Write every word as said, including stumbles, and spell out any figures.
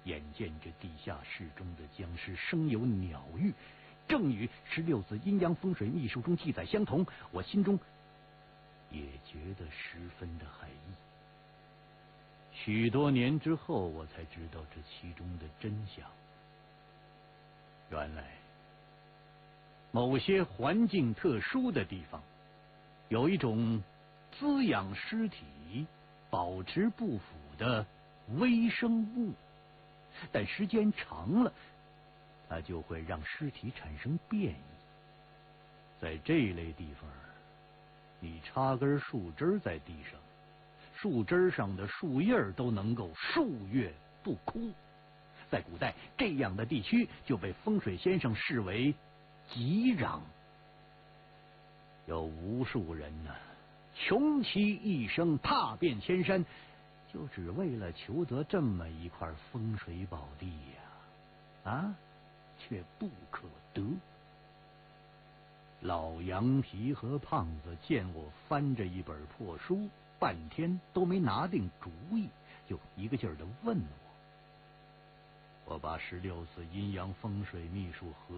眼见着地下室中的僵尸生有鸟欲，正与十六字阴阳风水秘术中记载相同，我心中也觉得十分的骇异。许多年之后，我才知道这其中的真相。原来，某些环境特殊的地方，有一种滋养尸体、保持不腐的微生物，但时间长了，它就会让尸体产生变异。在这类地方，你插根树枝在地上，树枝上的树叶都能够数月不枯。在古代，这样的地区就被风水先生视为吉壤。有无数人呢、啊，穷其一生踏遍千山，就只为了求得这么一块风水宝地呀！啊，却不可得。老羊皮和胖子见我翻着一本破书，半天都没拿定主意，就一个劲儿的问我。我把十六字阴阳风水秘术合